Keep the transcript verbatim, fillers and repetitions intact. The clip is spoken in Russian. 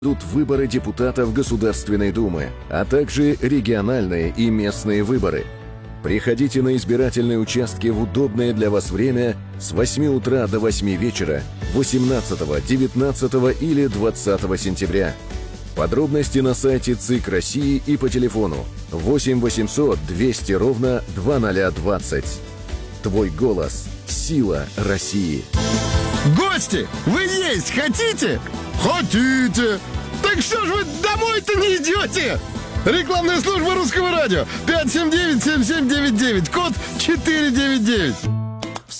Идут выборы депутатов Государственной Думы, а также региональные и местные выборы. Приходите на избирательные участки в удобное для вас время с восьми утра до восьми вечера восемнадцатого, девятнадцатого или двадцатого сентября. Подробности на сайте ЦИК России и по телефону восемь восемьсот двести ровно двадцать двадцать. Твой голос – сила России. Гости, вы есть хотите? Хотите! Так что ж вы домой-то не идете? Рекламная служба Русского радио пять семь девять семь семь девять девять, код четыре девять девять.